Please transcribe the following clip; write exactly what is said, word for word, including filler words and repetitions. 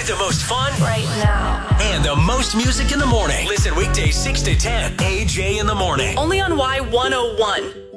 the most fun right now. And the most music in the morning. Listen weekdays six to ten. A J in the morning. Only on Y one oh one.